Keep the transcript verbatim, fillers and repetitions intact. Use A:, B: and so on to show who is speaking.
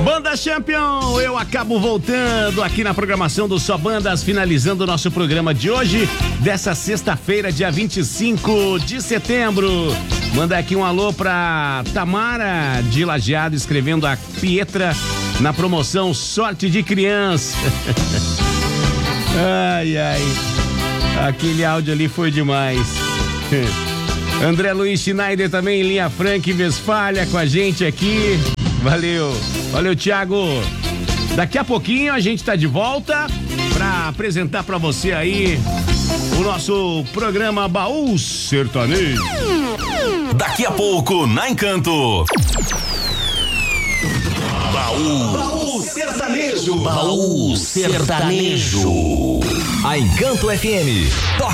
A: Banda Champion, eu acabo voltando aqui na programação do Só Bandas, finalizando o nosso programa de hoje, dessa sexta-feira, dia vinte e cinco de setembro. Manda aqui um alô pra Tamara de Lajeado, escrevendo a Pietra na promoção Sorte de Criança. Ai, ai, aquele áudio ali foi demais. André Luiz Schneider também em linha Franca e Westfália com a gente aqui. Valeu, valeu, Thiago. Daqui a pouquinho a gente tá de volta pra apresentar pra você aí o nosso programa Baú Sertanejo.
B: Daqui a pouco, na Encanto. Baú.
C: Baú Sertanejo.
B: Baú Sertanejo. A Encanto F M toca